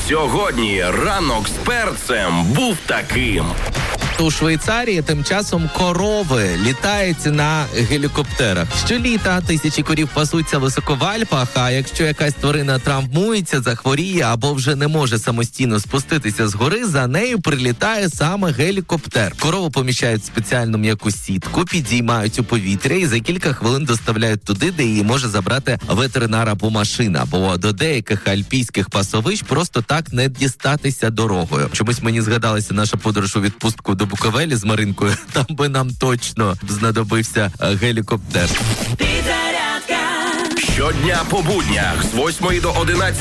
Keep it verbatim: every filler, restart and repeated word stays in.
Сьогодні ранок з перцем був таким. У Швейцарії тим часом корови літають на гелікоптерах. Щоліта тисячі корів пасуться високо в Альпах, а якщо якась тварина травмується, захворіє або вже не може самостійно спуститися з гори, за нею прилітає саме гелікоптер. Корову поміщають в спеціальну м'яку сітку, підіймають у повітря і за кілька хвилин доставляють туди, де її може забрати ветеринар або машина, бо до деяких альпійських пасовищ просто так не дістатися дорогою. Чомусь мені згадалася наша подорож у відпустку до Буковелі з Маринкою. Там би нам точно знадобився гелікоптер. Щодня по буднях з восьмої до одинадцятої